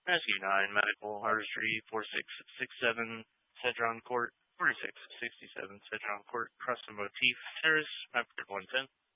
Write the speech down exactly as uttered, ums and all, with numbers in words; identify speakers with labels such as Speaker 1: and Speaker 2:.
Speaker 1: Rescue nine, Medical Artistry, four six six seven, Cedron Court, four six six seven, Cedron Court, Custom Motif, Terrace, Mapford one ten.